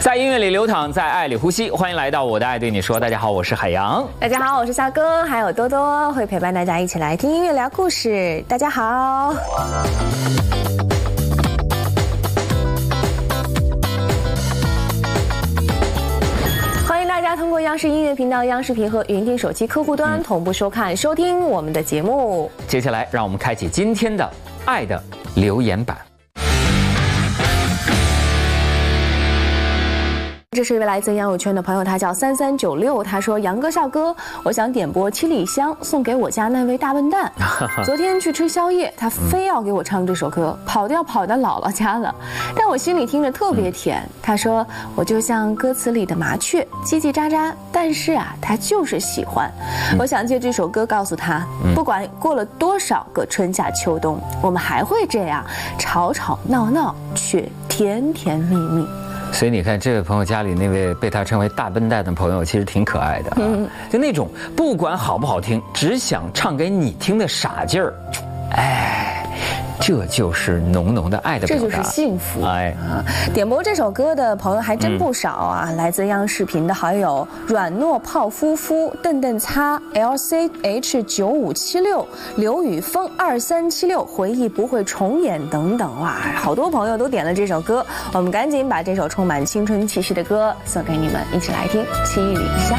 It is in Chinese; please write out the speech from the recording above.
在音乐里流淌，在爱里呼吸。欢迎来到我的爱对你说。大家好，我是海洋。 大家好，我是夏哥，还有多多会陪伴大家一起来听音乐聊故事。大家好。欢迎大家通过央视音乐频道、央视频和云听手机客户端同步收看、收听我们的节目。 接下来，让我们开启今天的爱的留言板。 这是一位来自杨友圈的朋友，他叫3396，他说：杨哥、少哥，我想点播《七里香》送给我家那位大笨蛋。昨天去吃宵夜，他非要给我唱这首歌，跑到姥姥家了，但我心里听着特别甜。他说我就像歌词里的麻雀，叽叽喳喳，但是啊，他就是喜欢。我想借这首歌告诉他，不管过了多少个春夏秋冬，我们还会这样吵吵闹闹，却甜甜蜜蜜。 所以你看，这位朋友家里那位被他称为大笨蛋的朋友，其实挺可爱的啊。就那种不管好不好听，只想唱给你听的傻劲儿，哎，这就是浓浓的爱的表达， 这就是幸福。 哎， 点播这首歌的朋友还真不少啊！来自央视频的好友软糯泡夫夫、瞪瞪擦、LCH9576、刘宇峰2376、回忆不会重演等等，哇，好多朋友都点了这首歌。我们赶紧把这首充满青春气息的歌送给你们，一起来听《七里香》。